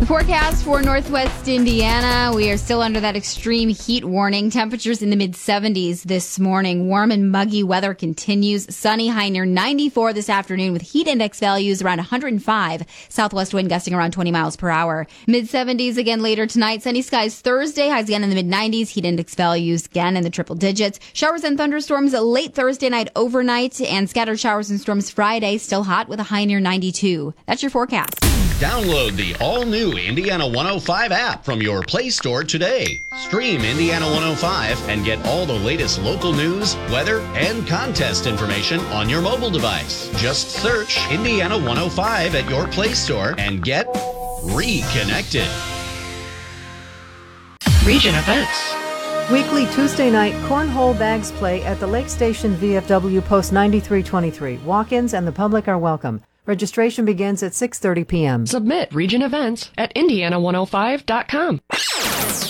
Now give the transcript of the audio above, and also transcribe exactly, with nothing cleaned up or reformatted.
The forecast for Northwest Indiana, we are still under that extreme heat warning. Temperatures in the mid seventies this morning. Warm and muggy weather continues. Sunny, high near ninety-four this afternoon with heat index values around one hundred five. Southwest wind gusting around twenty miles per hour. mid seventies again later tonight. Sunny skies Thursday, highs again in the mid nineties. Heat index values again in the triple digits. Showers and thunderstorms late Thursday night overnight and scattered showers and storms Friday. Still hot with a high near ninety-two. That's your forecast. Download the all-new Indiana one oh five app from your Play Store today. Stream Indiana one oh five and get all the latest local news, weather, and contest information on your mobile device. Just search Indiana one oh five at your Play Store and get reconnected. Region events. Weekly Tuesday night cornhole bags play at the Lake Station V F W Post ninety-three twenty-three. Walk-ins and the public are welcome. Registration begins at six thirty p.m. Submit region events at indiana one oh five dot com.